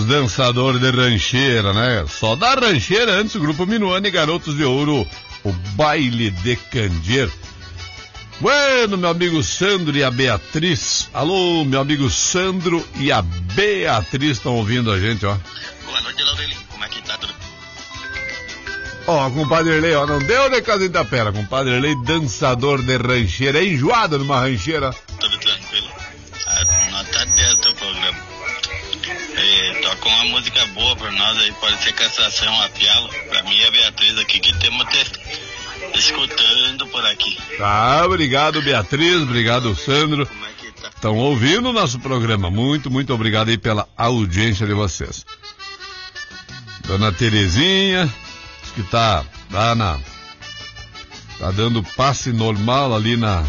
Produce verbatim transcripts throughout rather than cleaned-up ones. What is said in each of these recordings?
dançadores de rancheira, né? Só da rancheira antes o grupo Minuano e Garotos de Ouro, o baile de Candeeiro. Bueno, meu amigo Sandro e a Beatriz. Alô, meu amigo Sandro e a Beatriz estão ouvindo a gente, ó. Boa noite, Laurelinho. Como é que tá tudo? Ó, compadre Erlei, ó, não deu de casa em Itapera. Compadre Erlei, dançador de rancheira. É enjoado numa rancheira. Tudo tranquilo. Nota dez do teu programa. É, toca uma música boa pra nós aí, pode ser Castração a Pialo. Pra mim é a Beatriz aqui que temos te escutando por aqui. Tá, obrigado Beatriz, obrigado Sandro. Como é que tá? Estão ouvindo o nosso programa. Muito, muito obrigado aí pela audiência de vocês. Dona Terezinha, que tá lá na... Tá dando passe normal ali na...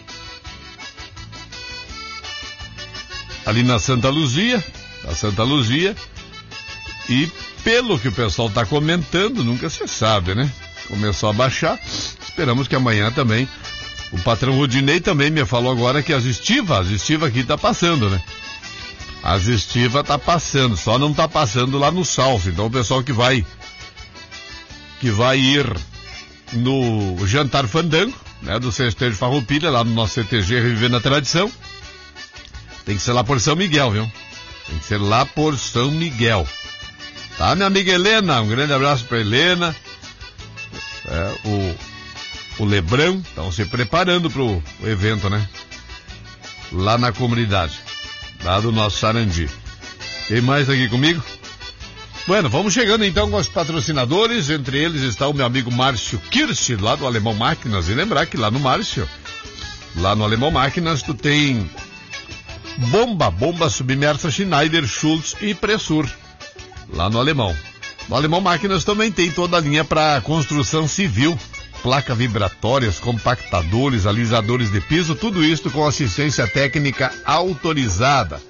Ali na Santa Luzia. A Santa Luzia, e pelo que o pessoal está comentando, nunca se sabe, né? Começou a baixar, esperamos que amanhã também, o patrão Rudinei também me falou agora que as estivas, as estivas aqui tá passando, né? As estivas tá passando, só não tá passando lá no Salso, então o pessoal que vai, que vai ir no Jantar Fandango, né? Do Cesteiro de Farroupilha, lá no nosso C T G Revivendo a Tradição, tem que ser lá por São Miguel, viu? Tem que ser lá por São Miguel. Tá, minha amiga Helena? Um grande abraço pra Helena. É, o, o Lebrão estão se preparando pro evento, né? Lá na comunidade. Lá do nosso Sarandi. Tem mais aqui comigo? Bueno, vamos chegando então com os patrocinadores. Entre eles está o meu amigo Márcio Kirsch, lá do Alemão Máquinas. E lembrar que lá no Márcio, lá no Alemão Máquinas, tu tem... Bomba, bomba submersa Schneider, Schultz e Pressur, lá no Alemão. No Alemão Máquinas também tem toda a linha para construção civil, placa vibratórias, compactadores, alisadores de piso, tudo isso com assistência técnica autorizada.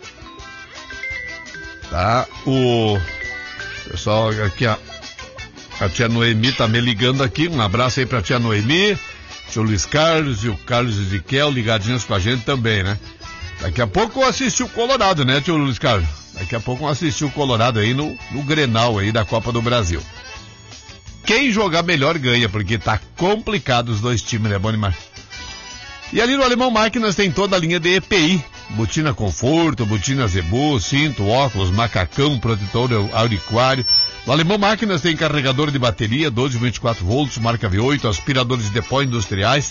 Tá, o pessoal aqui, a, a tia Noemi tá me ligando aqui, um abraço aí pra tia Noemi, tio Luiz Carlos e o Carlos Ezequiel ligadinhos com a gente também, né? Daqui a pouco eu assisti o Colorado, né, tio Luiz Carlos? Daqui a pouco eu assisti o Colorado aí no, no Grenal aí da Copa do Brasil. Quem jogar melhor ganha, porque tá complicado os dois times, né, bom demais. E ali no Alemão Máquinas tem toda a linha de E P I. Botina Conforto, botina Zebu, cinto, óculos, macacão, protetor auricuário. No Alemão Máquinas tem carregador de bateria, doze e vinte e quatro volts, marca V oito, aspiradores de pó industriais.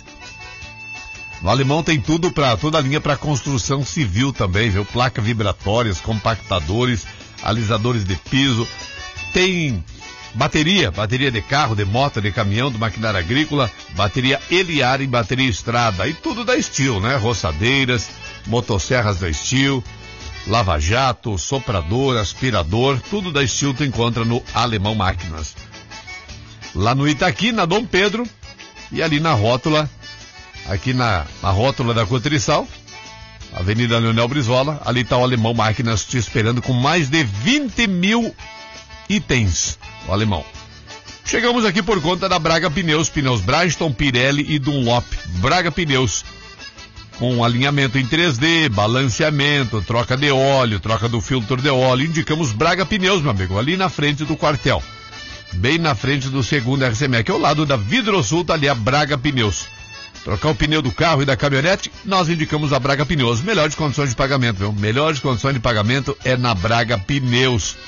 No Alemão tem tudo para toda a linha para construção civil também, viu? Placa vibratórias, compactadores, alisadores de piso. Tem bateria, bateria de carro, de moto, de caminhão, de maquinária agrícola, bateria Eliar e bateria Estrada. E tudo da Steel, né? Roçadeiras, motosserras da Steel, lava-jato, soprador, aspirador, tudo da Steel tu encontra no Alemão Máquinas. Lá no Itaqui, na Dom Pedro, e ali na rótula, aqui na, na rótula da Cotriçal, Avenida Leonel Brizola, ali está o Alemão Máquinas te esperando com mais de vinte mil itens, o Alemão. Chegamos aqui por conta da Braga Pneus, pneus Bridgestone, Pirelli e Dunlop. Braga Pneus, com alinhamento em três D, balanceamento, troca de óleo, troca do filtro de óleo. Indicamos Braga Pneus, meu amigo, ali na frente do quartel, bem na frente do segundo R C M E, que é ao lado da Vidrosul, tá ali a Braga Pneus. Trocar o pneu do carro e da caminhonete, nós indicamos a Braga Pneus. Melhores condições de pagamento, viu? Melhores condições de pagamento é na Braga Pneus.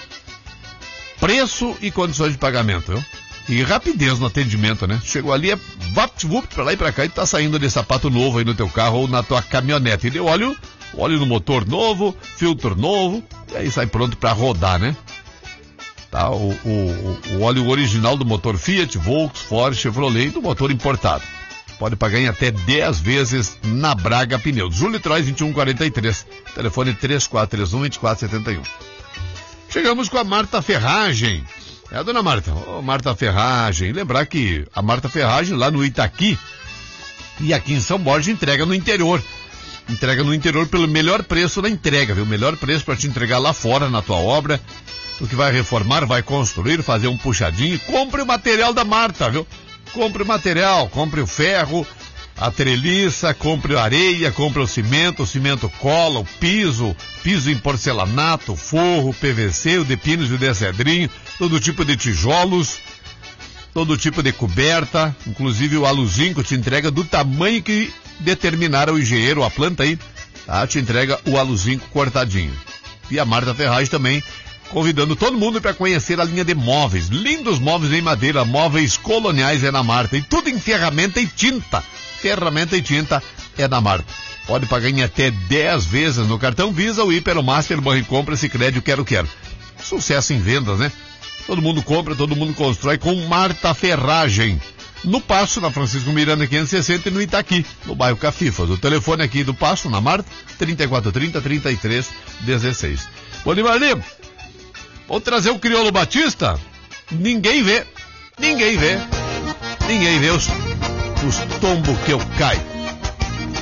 Preço e condições de pagamento, viu? E rapidez no atendimento, né? Chegou ali, é vapt-vupt pra lá e pra cá e tá saindo de sapato novo aí no teu carro ou na tua caminhonete. E deu óleo, óleo no motor novo, filtro novo, e aí sai pronto pra rodar, né? Tá? O, o, o óleo original do motor Fiat, Volkswagen, Ford, Chevrolet e do motor importado. Pode pagar em até dez vezes na Braga Pneus. Júlio Trois, vinte e um quarenta e três. Telefone três quatro três um, dois quatro sete um. Chegamos com a Marta Ferragem. É a dona Marta. Ô, Marta Ferragem. Lembrar que a Marta Ferragem lá no Itaqui e aqui em São Borja entrega no interior. Entrega no interior pelo melhor preço da entrega, viu? Melhor preço para te entregar lá fora na tua obra. Tu que vai reformar, vai construir, fazer um puxadinho. Compre o material da Marta, viu? Compre o material, compre o ferro, a treliça, compre a areia, compre o cimento, o cimento cola, o piso, piso em porcelanato, forro, P V C, o de pinos e o de cedrinho, todo tipo de tijolos, todo tipo de coberta, inclusive o aluzinco te entrega do tamanho que determinar o engenheiro, a planta aí, tá? Te entrega o aluzinco cortadinho. E a Marta Ferragem também convidando todo mundo para conhecer a linha de móveis. Lindos móveis em madeira, móveis coloniais é na Marta. E tudo em ferramenta e tinta. Ferramenta e tinta é na Marta. Pode pagar em até dez vezes no cartão Visa, o Hiper, o Master, Banco Compra, Sicredi, Quero Quero. Sucesso em vendas, né? Todo mundo compra, todo mundo constrói com Marta Ferragem. No Passo, na Francisco Miranda quinhentos e sessenta e no Itaqui, no bairro Cafifas. O telefone aqui do Passo, na Marta, trinta e quatro trinta, trinta e três dezesseis. Bolívar Lima, vou trazer o Crioulo Batista? Ninguém vê. Ninguém vê. Ninguém vê os, os tombos que eu caio.